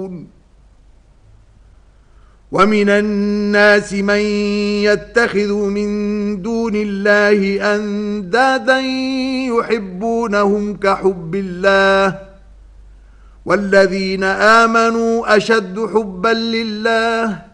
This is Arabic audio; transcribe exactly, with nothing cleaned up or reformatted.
ومن الناس من يتخذ من دون الله أندادا يحبونهم كحب الله والذين آمنوا أشد حبا لله